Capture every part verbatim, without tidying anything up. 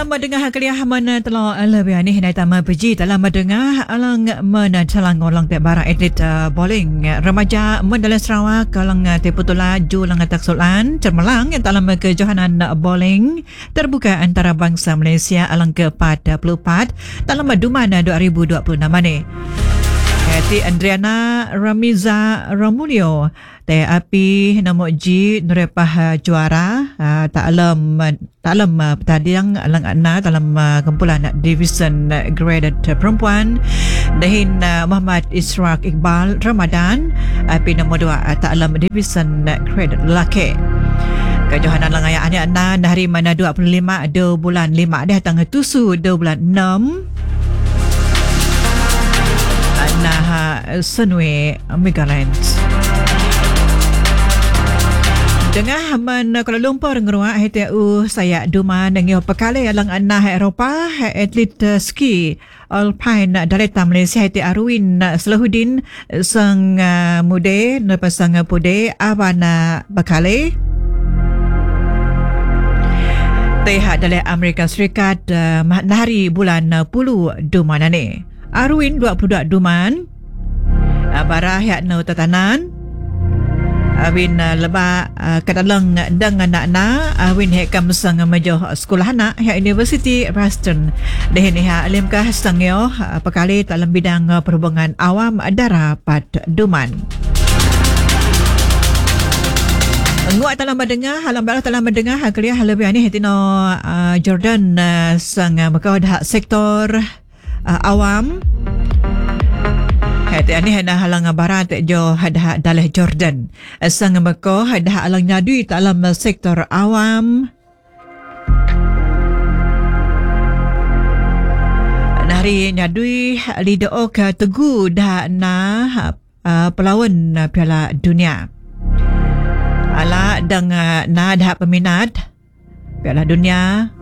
Dalam mendengar kalian mana telah lebih ni hendak tamat pergi dalam mendengar alang mana calang orang tak barang atlet uh, bowling remaja mendalam Sarawak kalang teputula julang taksulan cermelang dalam kejohanan bowling terbuka antara bangsa Malaysia alang ke empat puluh empat dalam Duman dua ribu dua puluh enam ni. Hati Andriana Ramiza Ramulio Teh api nama G Nurepah juara uh, tak alam tak alam uh, tadiang alang ana dalam uh, kumpulan division uh, graded uh, perempuan dahin uh, Muhammad Israq Iqbal Ramadan api nama dua uh, tak alam division uh, graded lelaki. Kejohanan langayaan ana hari mana dua puluh lima dua bulan lima dah tanggal tusu dua bulan enam nah Senwe Megaland. Dengah man Kuala Lumpur ngeruak hati u saya Duman dengan pekali alang anah Eropah atlet ski Alpine Darita Malaysia hati Arwin Salahuddin sang uh, muda nepasang pude abana bekali tehat dalam Amerika Serikat uh, hari bulan puluh Duman ni. Arwin dua puluh dua Duman barah yak no tatanan Awin lebah kadalang dengan anak-anak Awin hek kam sang majoh sekolah anak hek University Preston dehin hek alimkah sangyo pekali dalam bidang perhubungan awam darat Pat Duman. Nguat dalam mendengar halam balah dalam mendengar hakliah lebih ni hetino uh, Jordan uh, sang makau dah sektor uh, awam hati ani hendak halang barat jo hadah dalah Jordan sang makau hadah halang nyadui dalam sektor awam hari nyadui lidah ok teguh dah na uh, pelawan Piala Dunia ala dang uh, na dah peminat Piala Dunia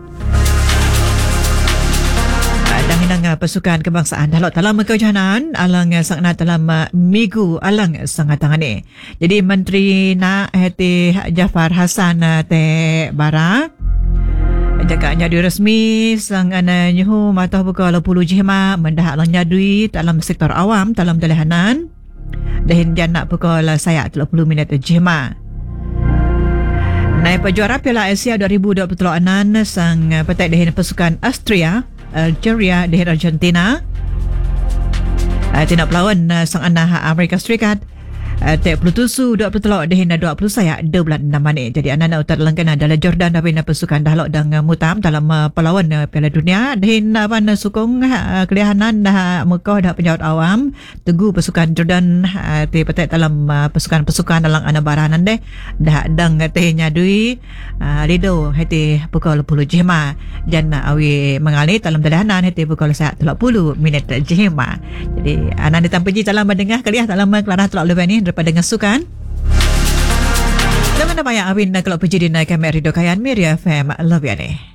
dan hinang pasukan kebangsaan dalam dalam kejohanan alang sangat dalam minggu alang sangat tangan ni. Jadi Menteri na hati Jafar Hassan te bara jaga nyadui resmi sang ana nyuhu matah buka dua puluh jihma mendah alang nyadui dalam sektor awam dalam dalahanan dahin jana pukul saya tiga puluh minit jihma. Naib juara Piala Asia dua ribu dua puluh enam sang petai dahin pasukan Austria Algeria di Argentina. Uh, Tina pelawan uh, sang anak Amerika Serikat uh, tiga puluh tujuh dua puluh telok di dua puluh saya dua bulan enam ni. Jadi anak-anak utar langkana dalam Jordan tapi pasukan dahlok dan uh, mutam dalam uh, pelawan uh, Piala Dunia. Di apan uh, sukong uh, kelihanan dah uh, mekau dah penjawat awam teguh pasukan Jordan uh, ti petai dalam uh, pasukan-pasukan dalam anak baranan deh dah dang uh, teh nyadui uh, lido hati pukul sepuluh jihma dan uh, awi mengalir dalam dalahanan hati pukul saya tiga puluh minit jihma. Jadi anak ditampuji dalam mendengar kalian dalam kelarah telok lebih ni daripada dengan sukan. Jangan apa yang awin kalau pergi di naik kamera Rido Kayan Meria F M lebih ni.